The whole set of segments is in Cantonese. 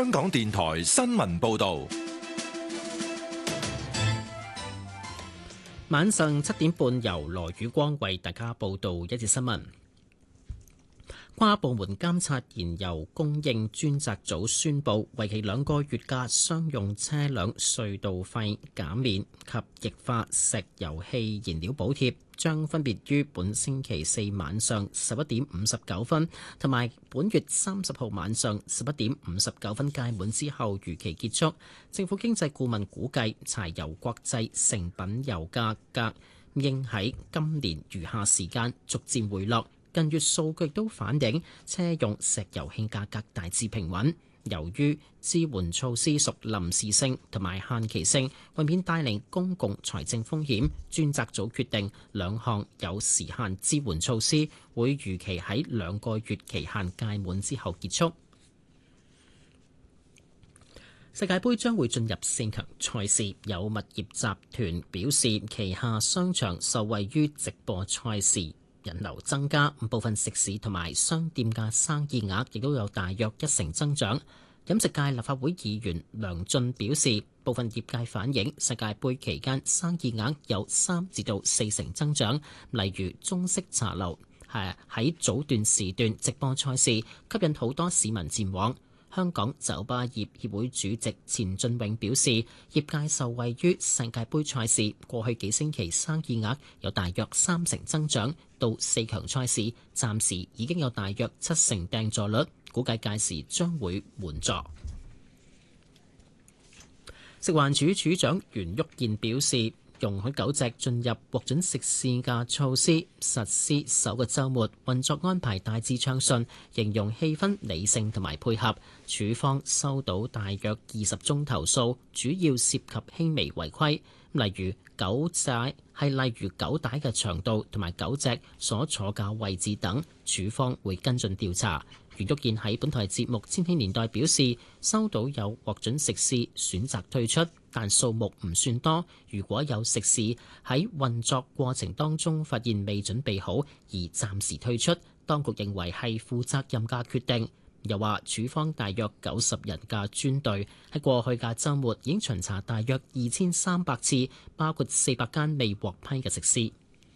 香港電台新聞報道。 晚上7點半，由羅宇光為大家報道一節新聞。跨部門監察燃油供應專責組宣布，為期2個月嘅商用車輛隧道費減免及液化石油氣燃料補貼，將分別於本星期4晚上11點59分同埋本月30號晚上11點59分屆滿之後如期結束。政府經濟顧問估計，柴油國際成品油價格應喺今年餘下時間逐漸回落。近月數據都反映車用石油氣價格大致平穩。由於支援措施屬臨時性同埋限期性，為免帶嚟公共財政風險，專責組決定2項有時限支援措施會如期喺2個月期限屆滿之後結束。世界盃將會進入4強賽事，有物業集團表示，旗下商場受惠於直播賽事，人流增加，部分食肆同埋商店嘅生意額亦都有大約1成增長。飲食界立法會議員梁進表示，部分業界反映世界盃期間生意額有3至到4成增長，例如中式茶樓喺早段時段直播賽事，吸引好多市民前往。香港酒吧業協會主席錢俊永表示，業界受惠於世界盃賽事，過去幾星期生意額有大約3成增長，到4強賽事暫時已經有大約7成訂座率，估計屆時將會滿座。食環署署長袁旭健表示，容許狗隻進入獲准食肆嘅措施實施首個週末，運作安排大致暢順，形容氣氛理性同埋配合。署方收到大約20宗投訴，主要涉及輕微違規，例如狗帶嘅長度同埋狗隻所坐嘅位置等，署方會跟進調查。袁旭健喺本台節目《千禧年代》表示，收到有獲准食肆選擇退出，但數目唔算多。如果有食肆喺運作過程當中發現未準備好而暫時退出，當局認為係負責任嘅決定。又話署方大約90人嘅專隊喺過去嘅週末已經巡查大約2300次，包括400間未獲批嘅食肆。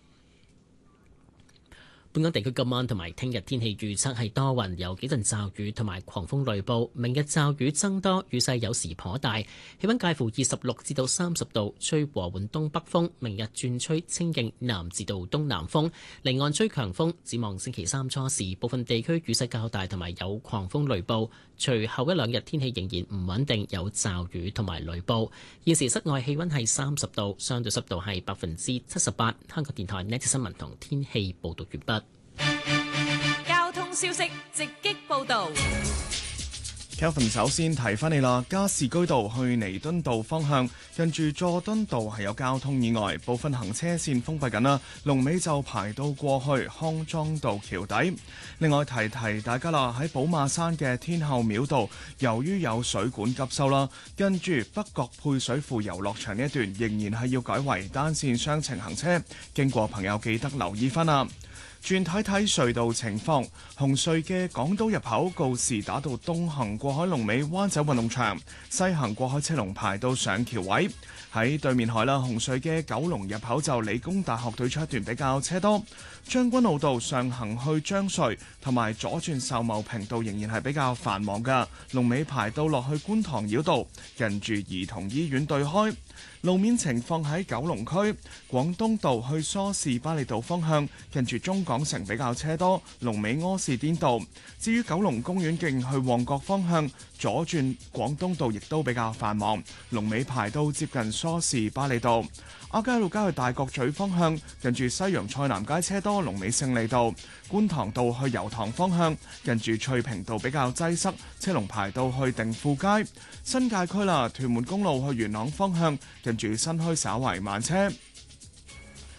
本港地區今晚同埋聽日天氣預測係多雲，有幾陣驟雨同埋狂風雷暴。明日驟雨增多，雨勢有時頗大，氣溫介乎26至到30度，吹和緩東北風。明日轉吹清勁南至到東南風，離岸吹強風。展望星期3初時，部分地區雨勢較大同埋有狂風雷暴。隨後1、2日天氣仍然唔穩定，有驟雨同埋雷暴。現時室外氣溫係30度，相對濕度係78%。香港電台呢節新聞同天氣報道完畢。 交通消息直擊報道。 Kelvin 首先提翻你啦，加士居道去彌敦道方向，近住佐敦道係有交通意外，部分行車線封閉緊啦，龍尾就排到過去康莊道橋底。另外提提大家啦，喺寶馬山嘅天后廟道，由於有水管急修啦，跟住北角配水庫遊樂場呢一段仍然係要改為單線雙程行車，經過朋友記得留意翻啦。轉睇睇隧道情況，紅隧嘅港島入口告士打道東行過海龍尾灣仔運動場，西行過海車龍排到上橋位。喺對面海啦，紅隧嘅九龍入口就理工大學對出一段比較車多。將軍澳道上行去將隧同埋左轉秀茂坪道仍然係比較繁忙㗎，龍尾排到落去觀塘繞道，近住兒童醫院對開。路面情況喺九龍區廣東道去梳士巴利道方向，近住中港城比較車多，龍尾柯士甸道。至於九龍公園徑去旺角方向，左轉廣東道亦都比較繁忙，龍尾排到接近梳士巴利道。亞皆老街去大角咀方向，近住西洋菜南街車多，龍尾勝利道。觀塘道去油塘方向，近住翠屏道比較擠塞，車龍排到去定富街。新界區啦，屯門公路去元朗方向，近住新墟稍為慢車。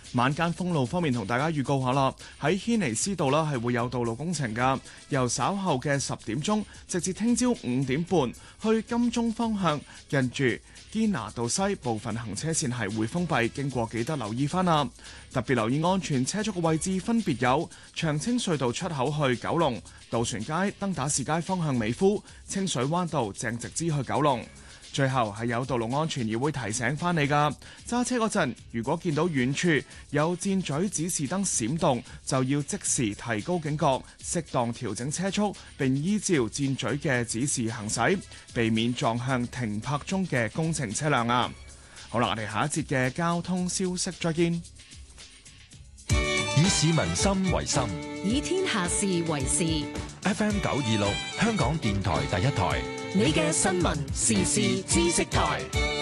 晚間封路方面，同大家預告下啦，喺軒尼詩道啦係會有道路工程㗎，由稍後嘅10點鐘直至聽朝5點半，去金鐘方向近住堅拿道西部分行車線係會封閉，經過記得留意翻啦。特別留意安全車速嘅位置分別有長青隧道出口去九龍、渡船街、登打士街方向美孚、清水灣道鄭直之去九龍。最後係有道路安全而會提醒翻你㗎，揸車嗰陣如果見到遠處有箭嘴指示燈閃動，就要即時提高警覺，適當調整車速，並依照箭嘴嘅指示行駛，避免撞向停泊中嘅工程車輛啊！好啦，我哋下一節嘅交通消息再見。 以市民心為心， 以天下事為事。 FM 926香港電台第一台， 你嘅新聞時事知識台。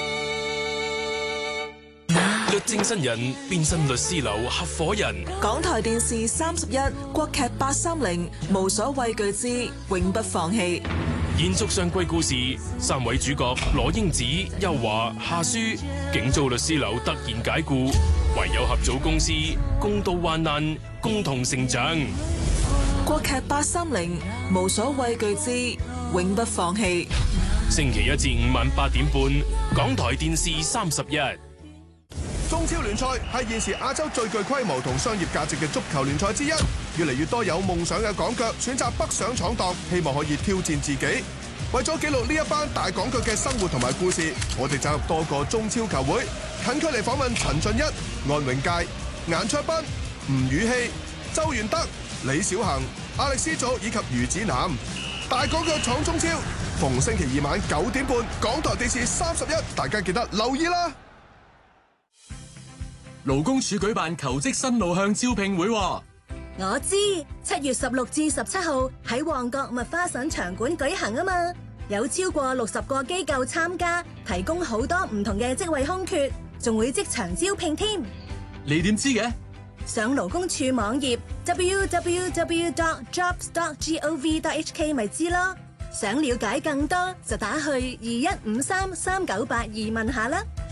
律政新人變身律師樓合夥人。 港台電視31國劇830無所畏懼之永不放棄。 延續上季故事，3位主角羅英子、邱華、夏書，警造律師樓突然解雇，唯有合組公司，共度患難，共同成長。 國劇830無所畏懼之永不放棄。 星期1至5晚8點半，港台電視31。 中超聯賽係現時亞洲最具規模同商業價值嘅足球聯賽之一，越嚟越多有夢想嘅港腳選擇北上闖蕩，希望可以挑戰自己。為咗記錄呢一班大港腳嘅生活同埋故事，我哋走入多個中超球會，近距離訪問陳俊一、安永佳、顏卓彬、吳宇希、周元德、李小恒、亞力斯祖以及余子南。大港腳闖中超，逢星期2晚9點半，港台電視31，大家記得留意啦。 勞工處舉辦求職新路向招聘會， 我知7月16至17號喺旺角麥花臣場館舉行啊嘛，有超過60個機構參加，提供好多唔同嘅職位空缺，仲會即場招聘添。 你點知嘅？ 上勞工處網頁 www.jobs.gov.hk 咪知咯。想了解更多就打去21533982問下啦。